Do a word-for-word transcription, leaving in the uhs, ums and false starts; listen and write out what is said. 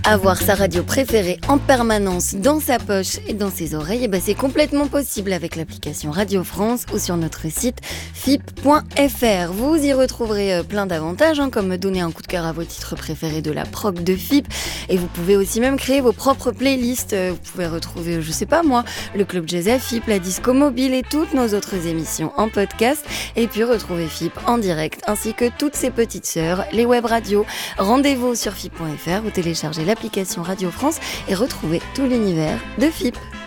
Avoir sa radio préférée en permanence dans sa poche et dans ses oreilles, et ben c'est complètement possible avec l'application Radio France ou sur notre site f i p point f r. Vous y retrouverez plein d'avantages, hein, comme donner un coup de cœur à vos titres préférés de la prog de F I P. Et vous pouvez aussi même créer vos propres playlists. Vous pouvez retrouver, je sais pas moi, le Club Jazz à F I P, la Disco Mobile et toutes nos autres émissions en podcast. Et puis retrouver F I P en direct, ainsi que toutes ses petites sœurs, les web radios. Rendez-vous sur f i p point f r ou téléchargez l'application Radio France et retrouvez tout l'univers de F I P.